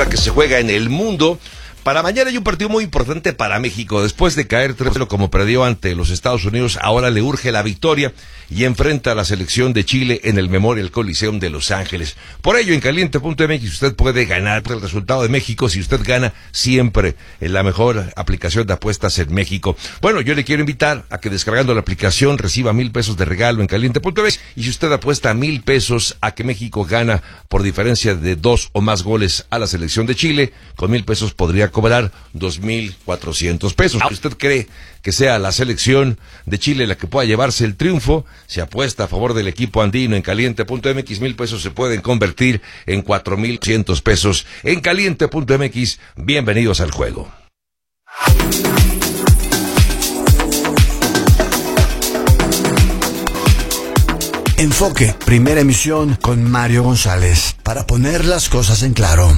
otra que se juega en el mundo. Para mañana hay un partido muy importante para México. Después de caer 3-0 como perdió ante los Estados Unidos, ahora le urge la victoria y enfrenta a la selección de Chile en el Memorial Coliseum de Los Ángeles. Por ello, en caliente.mx usted puede ganar el resultado de México si usted gana siempre en la mejor aplicación de apuestas en México. Bueno, yo le quiero invitar a que descargando la aplicación reciba 1,000 pesos de regalo en caliente.mx, y si usted apuesta 1,000 pesos a que México gana por diferencia de 2 o más goles a la selección de Chile, con 1,000 pesos podría cobrar 2,400 pesos. Si usted cree que sea la selección de Chile la que pueda llevarse el triunfo, se apuesta a favor del equipo andino en caliente.mx, 1,000 pesos se pueden convertir en 4,100 pesos. En caliente.mx, bienvenidos al juego. Enfoque, primera emisión con Mario González, para poner las cosas en claro.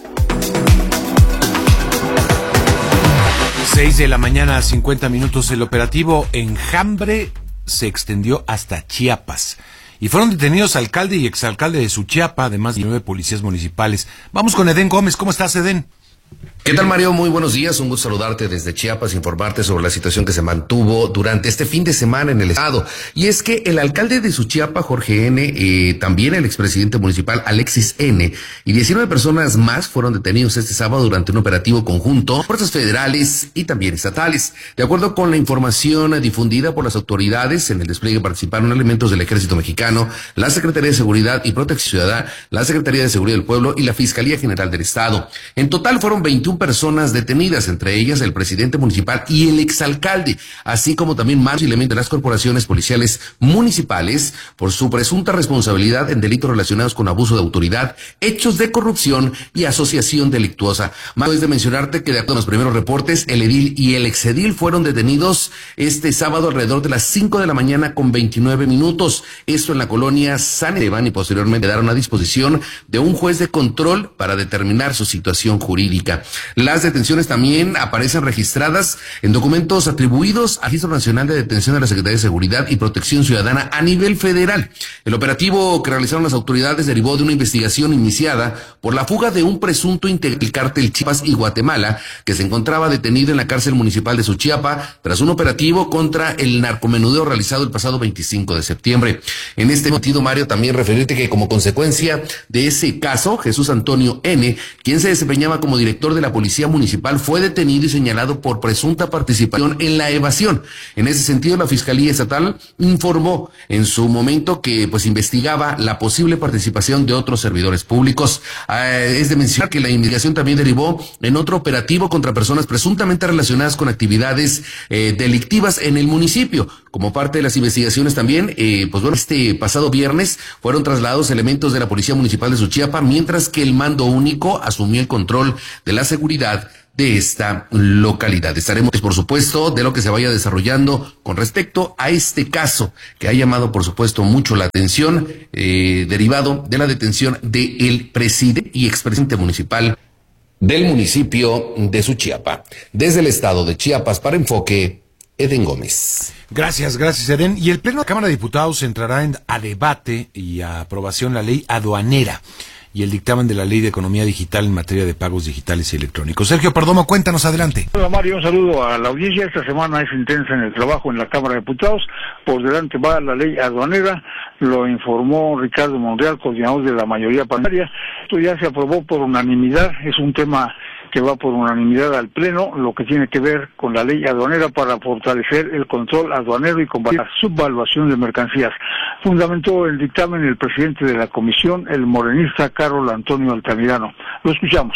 6 de la mañana, 50 minutos. El operativo Enjambre se extendió hasta Chiapas y fueron detenidos alcalde y exalcalde de Suchiapa, además de 9 policías municipales. Vamos con Edén Gómez. ¿Cómo estás, Edén? ¿Qué tal, Mario? Muy buenos días, un gusto saludarte desde Chiapas, informarte sobre la situación que se mantuvo durante este fin de semana en el estado. Y es que el alcalde de Suchiapa, Jorge N., también el expresidente municipal Alexis N., y 19 personas más fueron detenidos este sábado durante un operativo conjunto, fuerzas federales y también estatales. De acuerdo con la información difundida por las autoridades, en el despliegue participaron elementos del Ejército Mexicano, la Secretaría de Seguridad y Protección Ciudadana, la Secretaría de Seguridad del Pueblo y la Fiscalía General del Estado. En total fueron 21 personas detenidas, entre ellas el presidente municipal y el exalcalde, así como también más elementos de las corporaciones policiales municipales por su presunta responsabilidad en delitos relacionados con abuso de autoridad, hechos de corrupción y asociación delictuosa. Más es de mencionarte que de acuerdo a los primeros reportes, el edil y el exedil fueron detenidos este sábado alrededor de las 5 de la mañana con 29 minutos. Esto en la colonia San Esteban, y posteriormente quedaron a disposición de un juez de control para determinar su situación jurídica. Las detenciones también aparecen registradas en documentos atribuidos al Registro Nacional de Detención de la Secretaría de Seguridad y Protección Ciudadana a nivel federal. El operativo que realizaron las autoridades derivó de una investigación iniciada por la fuga de un presunto integrante del cártel Chiapas y Guatemala, que se encontraba detenido en la cárcel municipal de Suchiapa tras un operativo contra el narcomenudeo realizado el pasado 25 de septiembre. En este sentido, Mario, también referirte que como consecuencia de ese caso, Jesús Antonio N., quien se desempeñaba como director de la Policía Municipal, fue detenido y señalado por presunta participación en la evasión. En ese sentido, la Fiscalía Estatal informó en su momento que investigaba la posible participación de otros servidores públicos. Es de mencionar que la investigación también derivó en otro operativo contra personas presuntamente relacionadas con actividades delictivas en el municipio. Como parte de las investigaciones también, este pasado viernes fueron trasladados elementos de la Policía Municipal de Suchiapa, mientras que el mando único asumió el control de la seguridad de esta localidad. Estaremos, por supuesto, de lo que se vaya desarrollando con respecto a este caso, que ha llamado, por supuesto, mucho la atención, derivado de la detención del presidente y expresidente municipal del municipio de Suchiapa. Desde el estado de Chiapas, para Enfoque, Edén Gómez. Gracias, Edén. Y el Pleno de la Cámara de Diputados entrará a debate y a aprobación la ley aduanera y el dictamen de la Ley de Economía Digital en materia de pagos digitales y electrónicos. Sergio Perdomo, cuéntanos, adelante. Hola, Mario, un saludo a la audiencia. Esta semana es intensa en el trabajo en la Cámara de Diputados. Por delante va la ley aduanera, lo informó Ricardo Monreal, coordinador de la mayoría parlamentaria. Esto ya se aprobó por unanimidad, es un tema que va por unanimidad al Pleno, lo que tiene que ver con la ley aduanera para fortalecer el control aduanero y combatir la subvaluación de mercancías. Fundamentó el dictamen el presidente de la comisión, el morenista Carlos Antonio Altamirano. Lo escuchamos.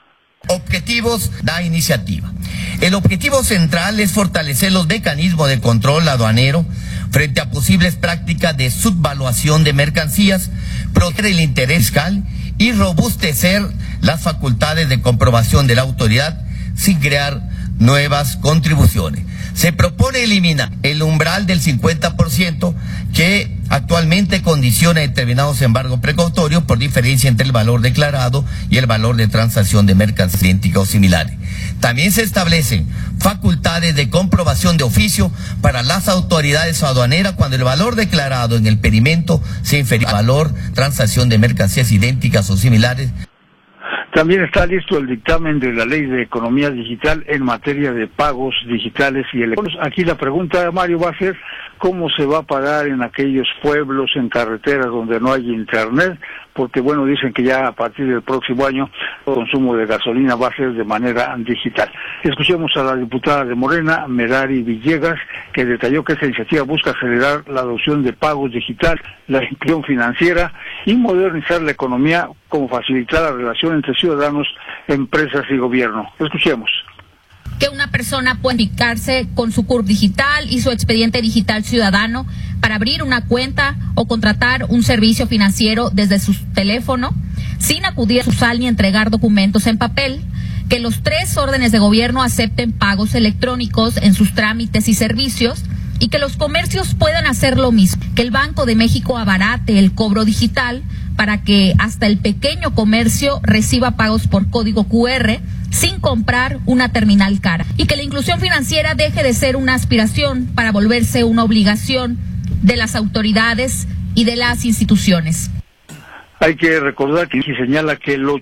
Objetivos de la iniciativa. El objetivo central es fortalecer los mecanismos de control aduanero frente a posibles prácticas de subvaluación de mercancías, proteger el interés fiscal y robustecer las facultades de comprobación de la autoridad sin crear nuevas contribuciones. Se propone eliminar el umbral del 50% que actualmente condiciona determinados embargos precautorios por diferencia entre el valor declarado y el valor de transacción de mercancías idénticas o similares. También se establecen facultades de comprobación de oficio para las autoridades aduaneras cuando el valor declarado en el pedimento sea inferior al valor transacción de mercancías idénticas o similares. También está listo el dictamen de la Ley de Economía Digital en materia de pagos digitales y electrónicos. Aquí la pregunta, Mario, va a ser cómo se va a pagar en aquellos pueblos, en carreteras donde no hay internet, porque bueno, dicen que ya a partir del próximo año el consumo de gasolina va a ser de manera digital. Escuchemos a la diputada de Morena, Merari Villegas, que detalló que esta iniciativa busca acelerar la adopción de pagos digital, la inclusión financiera y modernizar la economía, como facilitar la relación entre ciudadanos, empresas y gobierno. Escuchemos. Que una persona pueda identificarse con su CURP digital y su expediente digital ciudadano para abrir una cuenta o contratar un servicio financiero desde su teléfono, sin acudir a su SAL ni entregar documentos en papel. Que los 3 órdenes de gobierno acepten pagos electrónicos en sus trámites y servicios, y que los comercios puedan hacer lo mismo. Que el Banco de México abarate el cobro digital para que hasta el pequeño comercio reciba pagos por código QR sin comprar una terminal cara. Y que la inclusión financiera deje de ser una aspiración para volverse una obligación de las autoridades y de las instituciones. Hay que recordar que aquí señala que el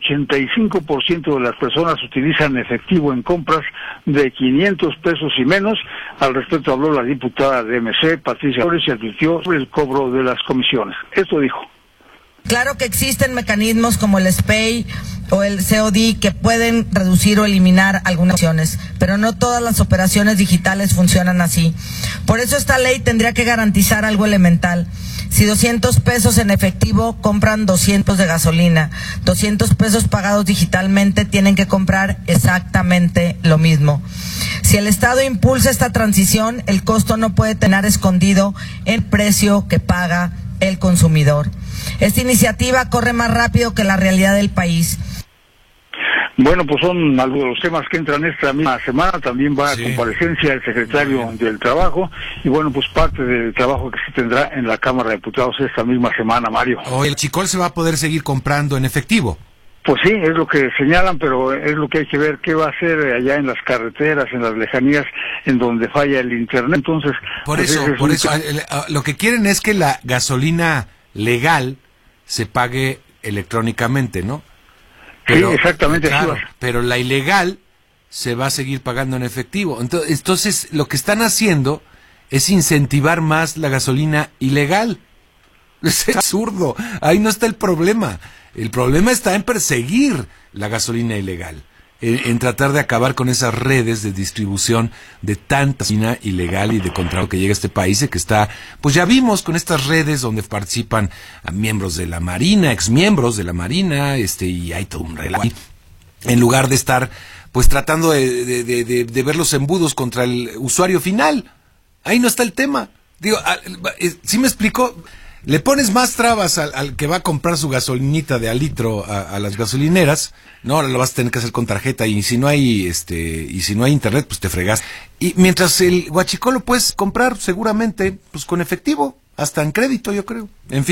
85% de las personas utilizan efectivo en compras de 500 pesos y menos. Al respecto habló la diputada de MC, Patricia Flores, y advirtió sobre el cobro de las comisiones. Esto dijo. Claro que existen mecanismos como el SPEI o el COD que pueden reducir o eliminar algunas opciones, pero no todas las operaciones digitales funcionan así. Por eso esta ley tendría que garantizar algo elemental. Si 200 pesos en efectivo compran 200 de gasolina, 200 pesos pagados digitalmente tienen que comprar exactamente lo mismo. Si el Estado impulsa esta transición, el costo no puede tener escondido el precio que paga el consumidor. Esta iniciativa corre más rápido que la realidad del país. Bueno, pues son algunos de los temas que entran esta misma semana. También va a comparecencia el secretario del Trabajo. Y bueno, pues parte del trabajo que se tendrá en la Cámara de Diputados esta misma semana, Mario. ¿O el Chicol se va a poder seguir comprando en efectivo? Pues sí, es lo que señalan, pero es lo que hay que ver qué va a hacer allá en las carreteras, en las lejanías, en donde falla el internet. Entonces, por eso, lo que quieren es que la gasolina legal se pague electrónicamente, ¿no? Pero, sí, exactamente. Claro, pero la ilegal se va a seguir pagando en efectivo. Entonces, lo que están haciendo es incentivar más la gasolina ilegal. Es absurdo. Ahí no está el problema. El problema está en perseguir la gasolina ilegal, en tratar de acabar con esas redes de distribución de tanta gasolina ilegal y de contrabando que llega a este país, y que está, pues ya vimos con estas redes donde participan a miembros de la Marina, exmiembros de la Marina, y hay todo un relajo. En lugar de estar, pues tratando de ver los embudos contra el usuario final. Ahí no está el tema. Digo, ¿sí me explico? Le pones más trabas al que va a comprar su gasolinita de al litro a las gasolineras. No, ahora lo vas a tener que hacer con tarjeta, y si no hay internet, pues te fregas. Y mientras el huachicol lo puedes comprar seguramente pues con efectivo, hasta en crédito, yo creo. En fin.